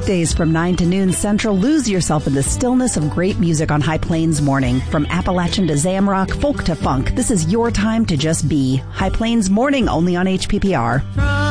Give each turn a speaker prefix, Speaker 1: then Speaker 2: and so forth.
Speaker 1: Weekdays from 9 to noon Central, lose yourself in the stillness of great music on High Plains Morning. From Appalachian to Zamrock, folk to funk, this is your time to just be. High Plains Morning, only on HPPR.